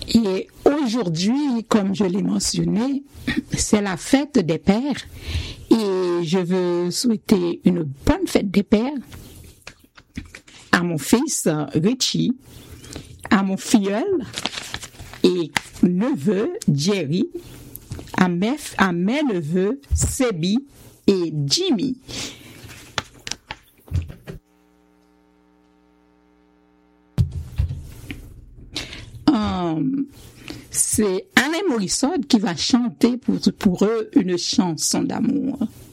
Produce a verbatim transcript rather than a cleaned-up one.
Et aujourd'hui, comme je l'ai mentionné, c'est la fête des pères et je veux souhaiter une bonne fête des pères à mon fils Richie, à mon filleul et neveu Jerry, à mes, à mes neveux Sebi et Jimmy. Um, c'est Alain Morissette qui va chanter pour, pour eux une chanson d'amour.